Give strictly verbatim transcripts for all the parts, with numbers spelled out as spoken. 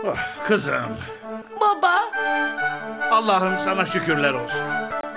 Oh, kızım. Baba. Allah'ım sana şükürler olsun.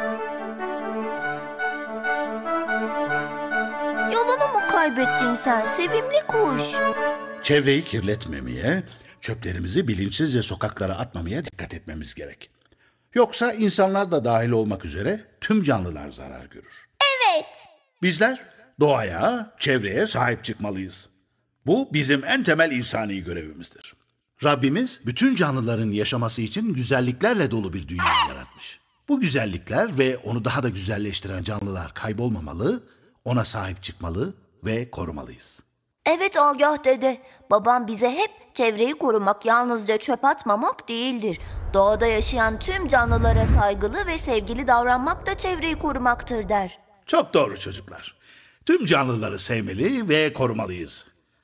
Yolunu mu kaybettin sen sevimli kuş? Çevreyi kirletmemeye, çöplerimizi bilinçsizce sokaklara atmamaya dikkat etmemiz gerek. Yoksa insanlar da dahil olmak üzere tüm canlılar zarar görür. Evet. Bizler doğaya, çevreye sahip çıkmalıyız. Bu bizim en temel insani görevimizdir. Rabbimiz bütün canlıların yaşaması için güzelliklerle dolu bir dünya yaratmış. Bu güzellikler ve onu daha da güzelleştiren canlılar kaybolmamalı, ona sahip çıkmalı ve korumalıyız. Evet Agah dede. Babam bize hep çevreyi korumak yalnızca çöp atmamak değildir. Doğada yaşayan tüm canlılara saygılı ve sevgili davranmak da çevreyi korumaktır der. Çok doğru çocuklar. Tüm canlıları sevmeli ve korumalıyız.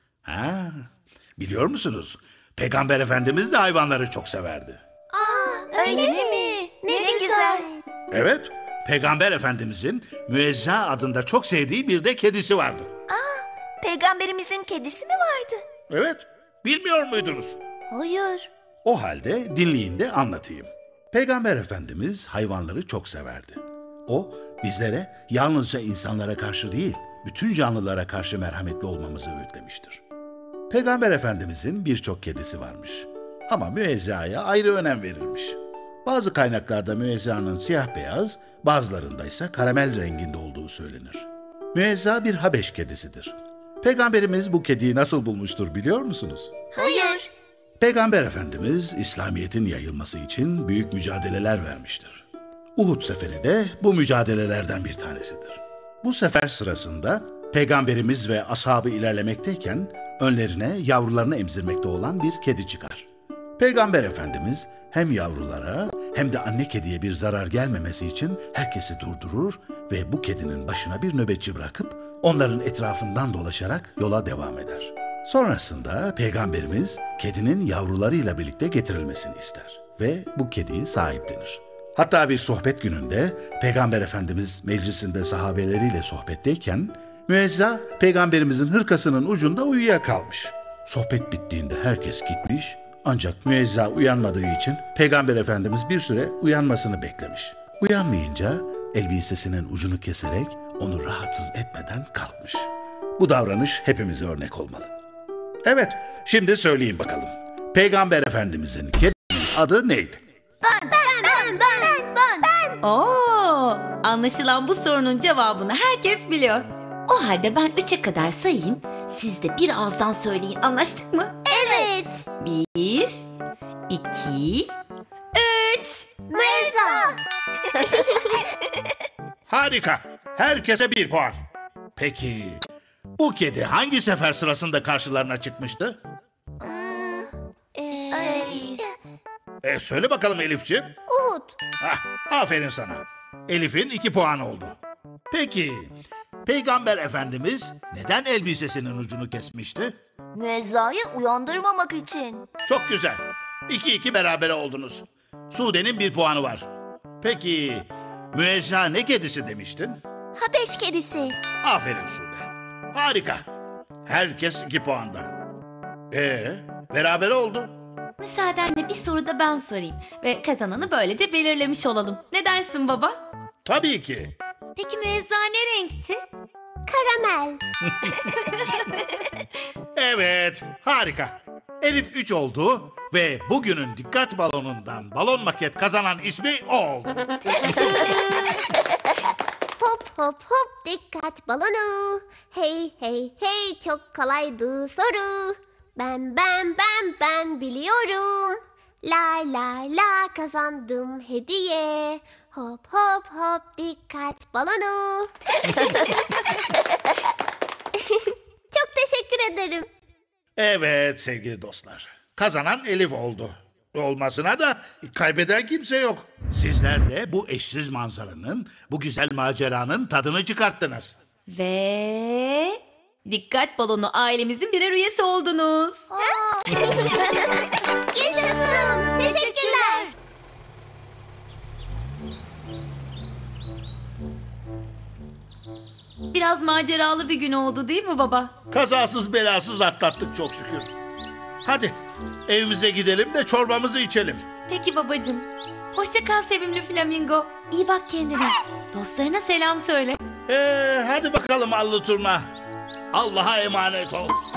Ha, biliyor musunuz? Peygamber Efendimiz de hayvanları çok severdi. Öyle mi? Ne, ne güzel. Evet, Peygamber Efendimizin Müezza adında çok sevdiği bir de kedisi vardı. Peygamberimizin kedisi mi vardı? Evet, bilmiyor muydunuz? Hayır. O halde dinleyin de anlatayım. Peygamber Efendimiz hayvanları çok severdi. O, bizlere yalnızca insanlara karşı değil, bütün canlılara karşı merhametli olmamızı öğütlemiştir. Peygamber Efendimizin birçok kedisi varmış. Ama Müezza'ya ayrı önem verilmiş. Bazı kaynaklarda Müezza'nın siyah beyaz, bazılarında ise karamel renginde olduğu söylenir. Müezza bir Habeş kedisidir. Peygamberimiz bu kediyi nasıl bulmuştur biliyor musunuz? Hayır. Peygamber Efendimiz İslamiyet'in yayılması için büyük mücadeleler vermiştir. Uhud Seferi de bu mücadelelerden bir tanesidir. Bu sefer sırasında Peygamberimiz ve ashabı ilerlemekteyken önlerine yavrularını emzirmekte olan bir kedi çıkar. Peygamber Efendimiz hem yavrulara hem de anne kediye bir zarar gelmemesi için herkesi durdurur ve bu kedinin başına bir nöbetçi bırakıp onların etrafından dolaşarak yola devam eder. Sonrasında Peygamberimiz kedinin yavrularıyla birlikte getirilmesini ister ve bu kediyi sahiplenir. Hatta bir sohbet gününde Peygamber Efendimiz meclisinde sahabeleriyle sohbetteyken Müezza Peygamberimizin hırkasının ucunda uyuyakalmış. Sohbet bittiğinde herkes gitmiş ancak Müezza uyanmadığı için Peygamber Efendimiz bir süre uyanmasını beklemiş. Uyanmayınca elbisesinin ucunu keserek onu rahatsız etmeden kalkmış. Bu davranış hepimize örnek olmalı. Evet, şimdi söyleyin bakalım. Peygamber Efendimizin kedinin adı neydi? Ben, ben, ben, ben, ben, ben. Oo, anlaşılan bu sorunun cevabını herkes biliyor. O halde ben üçe kadar sayayım. Siz de bir ağızdan söyleyin. Anlaştık mı? Evet. Bir, iki, üç. Müezza. Harika. Herkese bir puan. Peki, bu kedi hangi sefer sırasında karşılarına çıkmıştı? Ay. E, söyle bakalım Elifciğim. Uhud. Hah, aferin sana. Elif'in iki puan oldu. Peki, Peygamber Efendimiz neden elbisesinin ucunu kesmişti? Müezza'yı uyandırmamak için. Çok güzel. İki iki berabere oldunuz. Sude'nin bir puanı var. Peki, Müezza ne kedisi demiştin? Habeş kedisi. Aferin Sude. Harika. Herkes iki puanda. Ee, berabere oldu. Müsaadenle bir soru da ben sorayım. Ve kazananı böylece belirlemiş olalım. Ne dersin baba? Tabii ki. Peki Müezza ne renkti? Karamel. Evet, harika. Elif üç oldu ve bugünün dikkat balonundan balon maket kazanan ismi o oldu. Hop hop hop dikkat balonu. Hey hey hey çok kolaydı soru. Ben ben ben ben biliyorum. La la la kazandım hediye. Hop hop hop dikkat balonu. Çok teşekkür ederim. Evet sevgili dostlar, kazanan Elif oldu. Olmasına da kaybeden kimse yok. Sizler de bu eşsiz manzaranın, bu güzel maceranın tadını çıkarttınız. Ve dikkat balonu ailemizin birer üyesi oldunuz. Yaşasın. Teşekkürler. Biraz maceralı bir gün oldu değil mi baba? Kazasız belasız atlattık çok şükür. Hadi evimize gidelim de çorbamızı içelim. Peki babacığım. Hoşça kal sevimli flamingo. İyi bak kendine. Dostlarına selam söyle. Ee, hadi bakalım Allı Turna. Allah'a emanet ol.